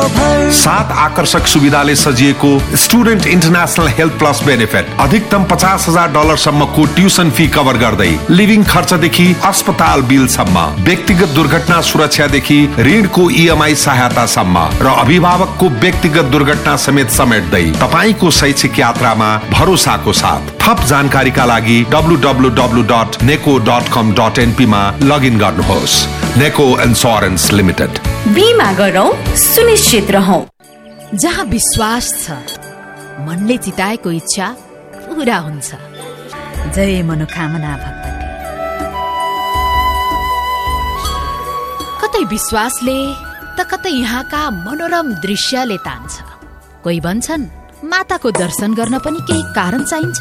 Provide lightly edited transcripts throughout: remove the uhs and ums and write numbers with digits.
भर। 7 आकर्षक सुविधाले सजिएको student international health plus benefit, अधिकतम $50,000 सम्मको ट्युसन फी कभर गर्दै लिभिङ खर्चदेखि अस्पताल बिलसम्म, व्यक्तिगत दुर्घटना सुरक्षादेखि ऋणको EMI सहायतासम्म र अभिभावकको व्यक्तिगत दुर्घटना समेत समेट्दै तपाईको शैक्षिक यात्रामा भरोसाको साथ। थप जानकारीका लागि www.neco.com.np मा लगइन गर्नुहोस्। नेको इन्स्योरेन्स लिमिटेड। बीमा गरौँ, सुनिश्चित रहौं। जहाँ विश्वास छ, मनले चिताएको इच्छा पूरा हुन्छ। जय मनोकामना भगवती। कतै विश्वासले त कतै यहाँका मनोरम दृश्यले तान्छ। कोही भन्छन् माताको दर्शन गर्न पनि केही कारण चाहिन्छ।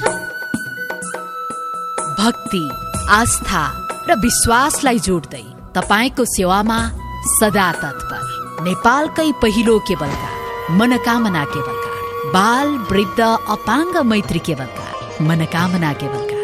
भक्ति, आस्था र विश्वासलाई जोड्दै तपाईको सेवामा सदा तत्पर नेपालकै पहिलो केबल कार मनोकामना केबल कार। बाल, वृद्ध, अपाङ्ग मैत्री cable car Manokamana cable car.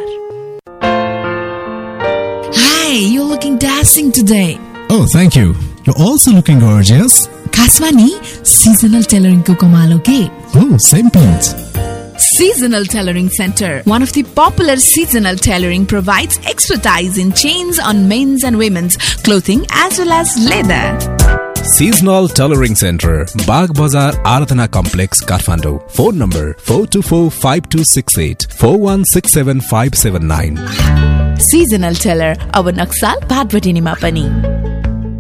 Hi, you're looking dashing today. Oh, thank you. You're also looking gorgeous. Kaswani, seasonal tailoring ko kamalo ke. Oh, same pants. Seasonal Tailoring Center, one of the popular seasonal tailoring, provides expertise in chains on men's and women's clothing as well as leather. Seasonal Tailoring Center, Bagh Bazaar, Aradhana Complex, Kathmandu. Phone number 424-5268, 4167-579. Seasonal Tailor, our Naksal Bhatbhatinima Pani.